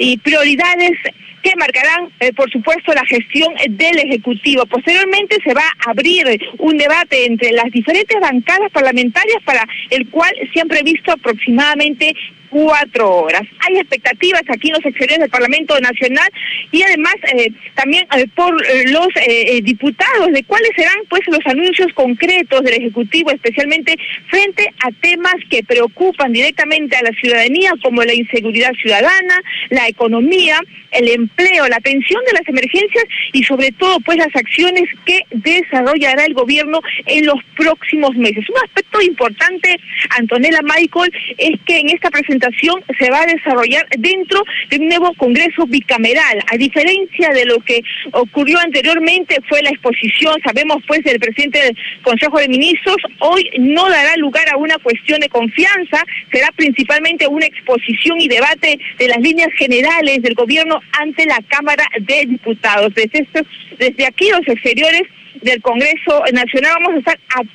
y prioridades que marcarán, por supuesto, la gestión del Ejecutivo. Posteriormente se va a abrir un debate entre las diferentes bancadas parlamentarias para el cual se han previsto aproximadamente 4 horas. Hay expectativas aquí en los exteriores del Parlamento Nacional y además también por los diputados de cuáles serán pues los anuncios concretos del Ejecutivo, especialmente frente a temas que preocupan directamente a la ciudadanía, como la inseguridad ciudadana, la economía, el empleo, la atención de las emergencias y sobre todo pues las acciones que desarrollará el gobierno en los próximos meses. Un aspecto importante, Antonella, Michael, es que en esta presentación se va a desarrollar dentro de un nuevo Congreso bicameral. A diferencia de lo que ocurrió anteriormente, fue la exposición, sabemos pues, del presidente del Consejo de Ministros, hoy no dará lugar a una cuestión de confianza, será principalmente una exposición y debate de las líneas generales del gobierno ante la Cámara de Diputados. Desde aquí, los exteriores del Congreso Nacional, vamos a estar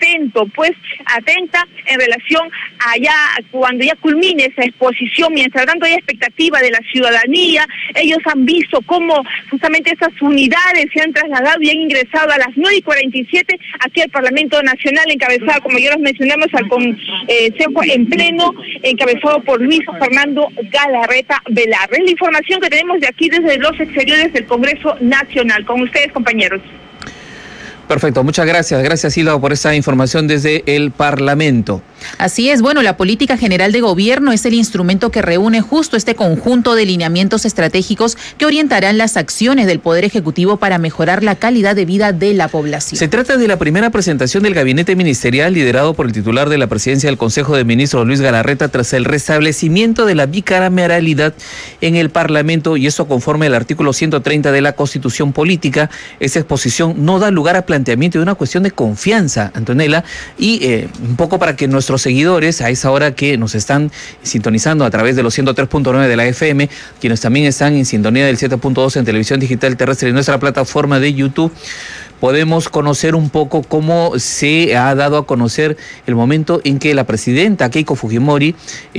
atenta en relación a ya, cuando ya culmine esa exposición. Mientras tanto hay expectativa de la ciudadanía. Ellos han visto cómo justamente esas unidades se han trasladado y han ingresado a las 9:47 aquí al Parlamento Nacional, encabezado, como ya los mencionamos, al Consejo en pleno, encabezado por Luis Fernando Galarreta Velarde. Es la información que tenemos de aquí desde los exteriores del Congreso Nacional. Con ustedes, compañeros. Perfecto, muchas gracias. Gracias, Silva, por esa información desde el Parlamento. Así es, bueno, la política general de gobierno es el instrumento que reúne justo este conjunto de lineamientos estratégicos que orientarán las acciones del Poder Ejecutivo para mejorar la calidad de vida de la población. Se trata de la primera presentación del gabinete ministerial liderado por el titular de la presidencia del Consejo de Ministros, Luis Galarreta, tras el restablecimiento de la bicameralidad en el Parlamento, y eso conforme al artículo 130 de la Constitución Política. Esa exposición no da lugar a planteamiento de una cuestión de confianza, Antonella, y un poco para que nuestros seguidores, a esa hora que nos están sintonizando a través de los 103.9 de la FM, quienes también están en sintonía del 7.2 en televisión digital terrestre en nuestra plataforma de YouTube, podemos conocer un poco cómo se ha dado a conocer el momento en que la presidenta Keiko Fujimori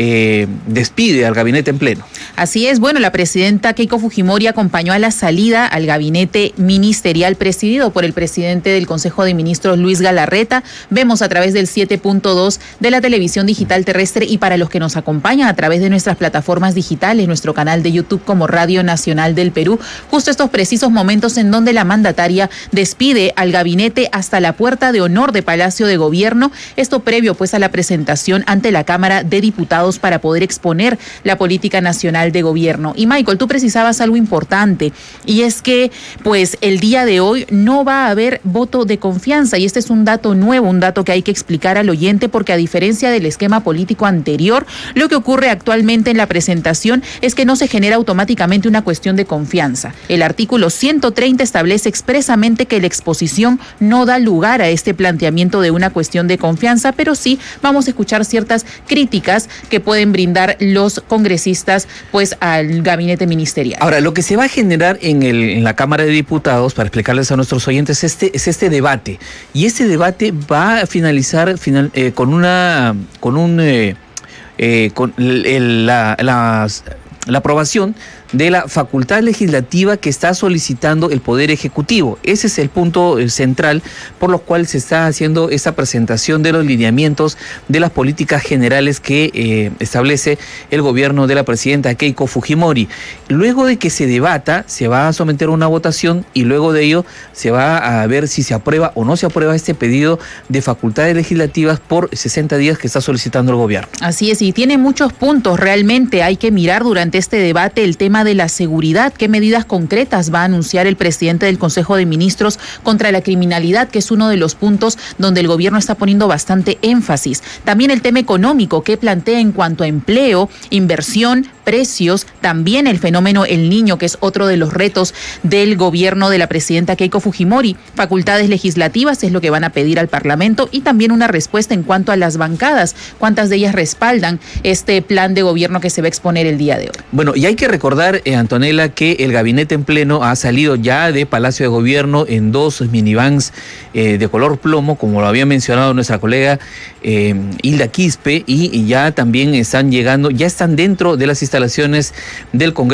despide al gabinete en pleno. Así es, bueno, la presidenta Keiko Fujimori acompañó a la salida al gabinete ministerial presidido por el presidente del Consejo de Ministros, Luis Galarreta. Vemos a través del 7.2 de la televisión digital terrestre, y para los que nos acompañan a través de nuestras plataformas digitales, nuestro canal de YouTube como Radio Nacional del Perú, justo estos precisos momentos en donde la mandataria despide al gabinete hasta la puerta de honor de Palacio de Gobierno, esto previo pues a la presentación ante la Cámara de Diputados para poder exponer la política nacional de gobierno. Y Michael, tú precisabas algo importante, y es que pues el día de hoy no va a haber voto de confianza, y este es un dato nuevo, un dato que hay que explicar al oyente, porque a diferencia del esquema político anterior, lo que ocurre actualmente en la presentación es que no se genera automáticamente una cuestión de confianza. El artículo 130 establece expresamente que el exposición no da lugar a este planteamiento de una cuestión de confianza, pero sí vamos a escuchar ciertas críticas que pueden brindar los congresistas pues al gabinete ministerial. Ahora, lo que se va a generar en la Cámara de Diputados, para explicarles a nuestros oyentes, es este debate, y ese debate va a finalizar con la aprobación de la facultad legislativa que está solicitando el Poder Ejecutivo. Ese es el punto central por lo cual se está haciendo esta presentación de los lineamientos de las políticas generales que establece el gobierno de la presidenta Keiko Fujimori. Luego de que se debata, se va a someter a una votación, y luego de ello se va a ver si se aprueba o no se aprueba este pedido de facultades legislativas por 60 días que está solicitando el gobierno. Así es, y tiene muchos puntos. Realmente hay que mirar durante este debate el tema de la seguridad, qué medidas concretas va a anunciar el presidente del Consejo de Ministros contra la criminalidad, que es uno de los puntos donde el gobierno está poniendo bastante énfasis. También el tema económico, qué plantea en cuanto a empleo, inversión, precios, también el fenómeno El Niño, que es otro de los retos del gobierno de la presidenta Keiko Fujimori. Facultades legislativas es lo que van a pedir al Parlamento, y también una respuesta en cuanto a las bancadas, cuántas de ellas respaldan este plan de gobierno que se va a exponer el día de hoy. Bueno, y hay que recordar, Antonella, que el gabinete en pleno ha salido ya de Palacio de Gobierno en 2 minivans de color plomo, como lo había mencionado nuestra colega Hilda Quispe, y ya también están llegando, ya están dentro de las instalaciones del Congreso